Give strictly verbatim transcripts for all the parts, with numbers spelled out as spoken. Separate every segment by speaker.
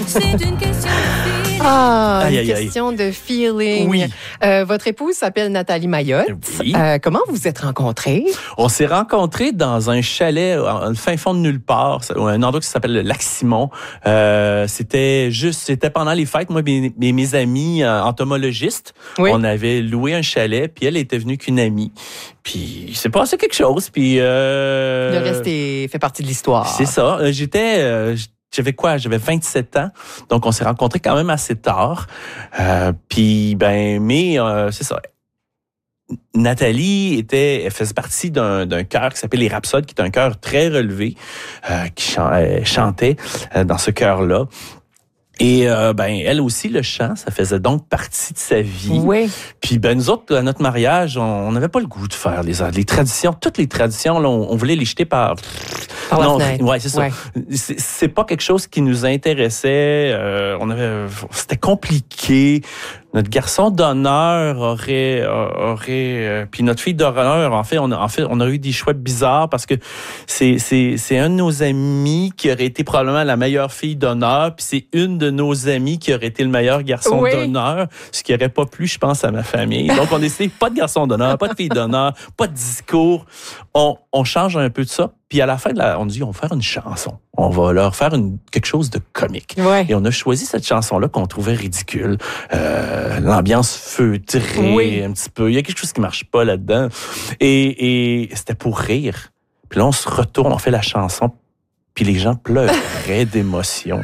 Speaker 1: C'est une question de feeling.
Speaker 2: Ah,
Speaker 3: Aïe,
Speaker 2: une
Speaker 3: aïe, aïe.
Speaker 2: question de feeling.
Speaker 3: Oui.
Speaker 2: Euh, votre épouse s'appelle Nathalie Mayotte.
Speaker 3: Oui.
Speaker 2: Euh, comment vous vous êtes rencontrés?
Speaker 3: On s'est rencontrés dans un chalet, en fin fond de nulle part, un endroit qui s'appelle le Lac-Simon. Euh, c'était juste, c'était pendant les fêtes. Moi, mes, mes, mes amis euh, entomologistes,
Speaker 2: Oui.
Speaker 3: on avait loué un chalet, puis elle était venue qu'une amie. Puis il s'est passé quelque chose, puis... Euh,
Speaker 2: Le reste est- fait partie de l'histoire.
Speaker 3: C'est ça. Euh, J'étais... euh, J'avais quoi? J'avais vingt-sept ans. Donc, on s'est rencontrés quand même assez tard. Euh, puis, ben, mais euh, c'est ça. Nathalie était, elle faisait partie d'un, d'un chœur qui s'appelle les Rhapsodes, qui est un chœur très relevé, euh, qui chan- euh, chantait euh, dans ce chœur-là. Et euh, ben elle aussi, le chant, ça faisait donc partie de sa vie.
Speaker 2: Oui.
Speaker 3: Puis ben nous autres, à notre mariage, on n'avait pas le goût de faire les, les traditions. Toutes les traditions, là, on, on voulait les jeter par...
Speaker 2: Par la
Speaker 3: non,
Speaker 2: fenêtre.
Speaker 3: ouais, c'est ça.
Speaker 2: Ouais.
Speaker 3: C'est, c'est pas quelque chose qui nous intéressait. Euh, on avait, c'était compliqué. Notre garçon d'honneur aurait, aurait, euh, puis notre fille d'honneur, en fait, on a, en fait, on a eu des choix bizarres parce que c'est, c'est, c'est un de nos amis qui aurait été probablement la meilleure fille d'honneur, puis c'est une de nos amies qui aurait été le meilleur garçon
Speaker 2: Oui.
Speaker 3: d'honneur, ce qui aurait pas plu, je pense, à ma famille. Donc, on décide pas de garçon d'honneur, pas de fille d'honneur, pas de discours. On, on change un peu de ça. Puis à la fin de la, on dit, on va faire une chanson. On va leur faire une, quelque chose de comique.
Speaker 2: Ouais.
Speaker 3: Et on a choisi cette chanson-là qu'on trouvait ridicule. Euh, l'ambiance feutrée,
Speaker 2: Oui.
Speaker 3: un petit peu. Il y a quelque chose qui marche pas là-dedans. Et, et c'était pour rire. Puis là, on se retourne, on fait la chanson. Puis les gens pleuraient d'émotion.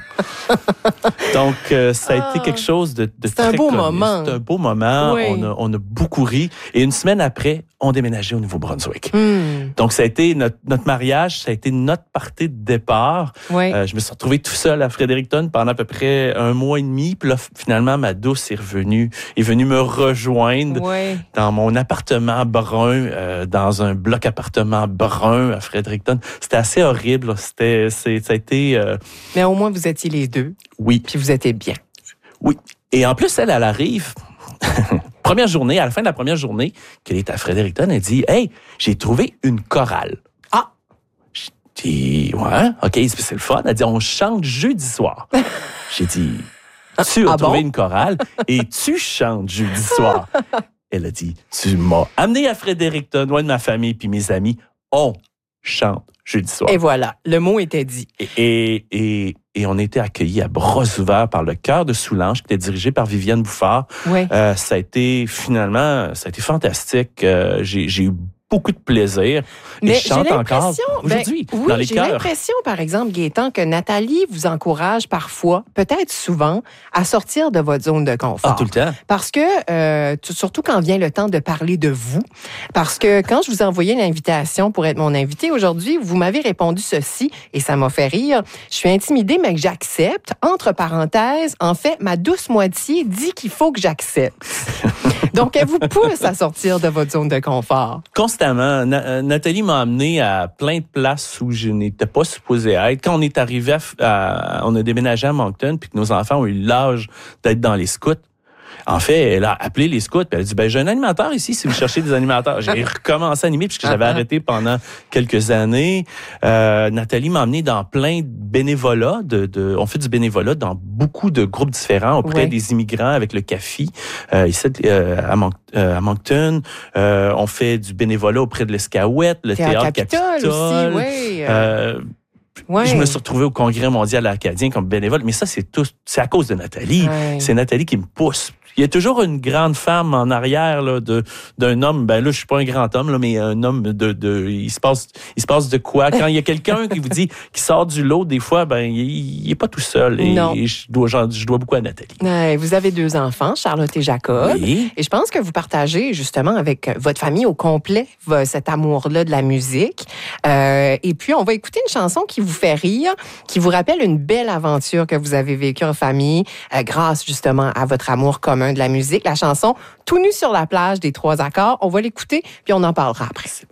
Speaker 3: Donc, euh, ça a
Speaker 2: Ah.
Speaker 3: été quelque chose de, de
Speaker 2: C'est
Speaker 3: très
Speaker 2: un beau
Speaker 3: comique.
Speaker 2: moment.
Speaker 3: C'est un beau moment.
Speaker 2: Oui.
Speaker 3: On a, on a beaucoup ri. Et une semaine après, on déménageait au Nouveau-Brunswick.
Speaker 2: Hmm.
Speaker 3: Donc, ça a été notre, notre mariage, ça a été notre partie de départ.
Speaker 2: Oui.
Speaker 3: Euh, je me suis retrouvé tout seul à Fredericton pendant à peu près un mois et demi. Puis là, finalement, ma douce est revenue, est venue me rejoindre
Speaker 2: Oui.
Speaker 3: dans mon appartement brun, euh, dans un bloc appartement brun à Fredericton. C'était assez horrible. Là. C'était, c'est, ça a été, euh,
Speaker 2: Mais au moins, vous étiez les deux,
Speaker 3: oui,
Speaker 2: puis vous étiez bien.
Speaker 3: oui. Et en plus, elle, elle arrive. Première journée, à la fin de la première journée, qu'elle est à Fredericton, elle dit, hey, j'ai trouvé une chorale.
Speaker 2: Ah!
Speaker 3: J'ai dit, ouais, OK, c'est c'est le fun. Elle dit, on chante jeudi soir. J'ai dit, tu as
Speaker 2: Ah
Speaker 3: trouvé
Speaker 2: bon?
Speaker 3: une chorale et tu chantes jeudi soir. Elle a dit, tu m'as amené à Fredericton, loin de ma famille puis mes amis. On chante jeudi soir.
Speaker 2: Et voilà, le mot était dit.
Speaker 3: Et, et, et, et on a été accueillis à bras ouverts par le Chœur de Soulanges, qui était dirigé par Viviane Bouffard.
Speaker 2: Oui.
Speaker 3: Euh, ça a été, finalement, ça a été fantastique. Euh, j'ai, j'ai eu beaucoup de plaisir.
Speaker 2: Mais
Speaker 3: et je chante
Speaker 2: j'ai
Speaker 3: encore
Speaker 2: l'impression,
Speaker 3: aujourd'hui,
Speaker 2: ben, oui,
Speaker 3: dans les
Speaker 2: j'ai
Speaker 3: chœurs.
Speaker 2: l'impression, par exemple, Gaétan, que Nathalie vous encourage parfois, peut-être souvent, à sortir de votre zone de confort.
Speaker 3: Ah, tout le temps.
Speaker 2: Parce que, euh, t- surtout quand vient le temps de parler de vous, parce que quand je vous ai envoyé l'invitation pour être mon invité aujourd'hui, vous m'avez répondu ceci, et ça m'a fait rire. Je suis intimidée, mais que j'accepte. Entre parenthèses, en fait, ma douce moitié dit qu'il faut que j'accepte. Donc, elle vous pousse à sortir de votre zone de confort.
Speaker 3: Constamment. Na- euh, Nathalie m'a amené à plein de places où je n'étais pas supposé être. Quand on est arrivé, à, F- à- on a déménagé à Moncton, puis que nos enfants ont eu l'âge d'être dans les scouts. En fait, elle a appelé les scouts, puis elle a dit, ben, j'ai un animateur ici si vous cherchez des animateurs. J'ai recommencé à animer puisque j'avais arrêté pendant quelques années. Euh, Nathalie m'a emmené dans plein de bénévolats. De, de, on fait du bénévolat dans beaucoup de groupes différents auprès
Speaker 2: Ouais.
Speaker 3: des immigrants avec le C A F I, euh, ici euh, à, Mon- euh, à Moncton. Euh, on fait du bénévolat auprès de l'Escaouette, le
Speaker 2: Théâtre
Speaker 3: Théâtre
Speaker 2: Capitole
Speaker 3: Capitole.
Speaker 2: aussi, oui.
Speaker 3: Euh,
Speaker 2: Ouais.
Speaker 3: Je me suis retrouvé au Congrès mondial acadien comme bénévole, mais ça, c'est tout, c'est à cause de Nathalie.
Speaker 2: Ouais.
Speaker 3: C'est Nathalie qui me pousse. Il y a toujours une grande femme en arrière là, de d'un homme. Ben là, je suis pas un grand homme là, mais un homme de de. Il se passe, il se passe de quoi quand il y a quelqu'un qui vous dit qui sort du lot. Des fois, ben il, il est pas tout seul. Et,
Speaker 2: Non.
Speaker 3: et je dois, je dois beaucoup à Nathalie.
Speaker 2: Ouais, vous avez deux enfants, Charlotte et Jacob.
Speaker 3: Oui.
Speaker 2: Et je pense que vous partagez justement avec votre famille au complet vo- cet amour-là de la musique. Euh, et puis, on va écouter une chanson qui vous fait rire, qui vous rappelle une belle aventure que vous avez vécue en famille euh, grâce justement à votre amour commun de la musique. La chanson « Tout nu sur la plage » des Trois Accords. On va l'écouter, puis on en parlera après.
Speaker 3: C'est